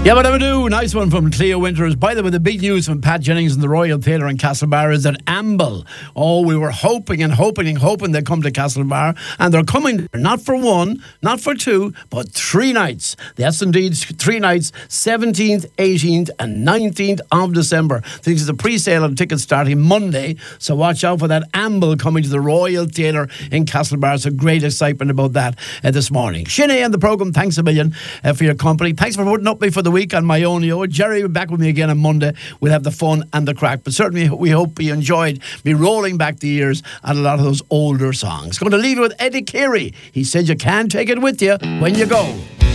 Yeah, whatever do. Nice one from Cleo Winters. By the way, the big news from Pat Jennings and the Royal Theatre in Castlebar is that Amble. Oh, we were hoping they'd come to Castlebar, and they're coming not for one, not for two, but 3 nights. Yes, indeed, 3 nights, 17th, 18th, and 19th of December. This is a pre-sale on tickets starting Monday, so watch out for that Amble coming to the Royal Theatre in Castlebar. So great excitement about that this morning. Sinead and the programme, thanks a million for your company. Thanks for putting up with me for the week on my own. Jerry will be back with me again on Monday. We'll have the fun and the crack, but certainly we hope you enjoyed me rolling back the years on a lot of those older songs. Going to leave you with Eddie Carey. He said you can't take it with you when you go.